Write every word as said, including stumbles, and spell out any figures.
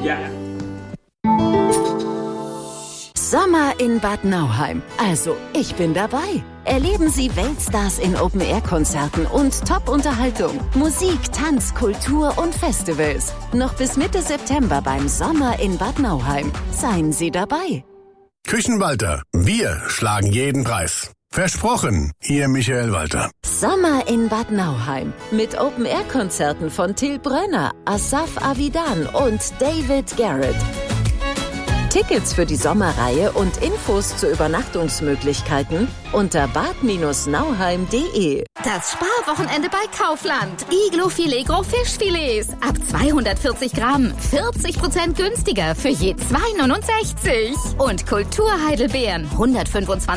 Ja. Sommer in Bad Nauheim. Also, ich bin dabei. Erleben Sie Weltstars in Open-Air-Konzerten und Top-Unterhaltung. Musik, Tanz, Kultur und Festivals. Noch bis Mitte September beim Sommer in Bad Nauheim. Seien Sie dabei. Küchenwalter, wir schlagen jeden Preis. Versprochen, Ihr Michael Walter. Sommer in Bad Nauheim. Mit Open-Air-Konzerten von Till Brönner, Asaf Avidan und David Garrett. Tickets für die Sommerreihe und Infos zu Übernachtungsmöglichkeiten unter bad nauheim punkt de. Das Sparwochenende bei Kaufland. Iglo Filet Gros Fischfilets. Ab zweihundertvierzig Gramm. vierzig Prozent günstiger für je zwei neunundsechzig. Und Kultur Heidelbeeren. hundertfünfundzwanzig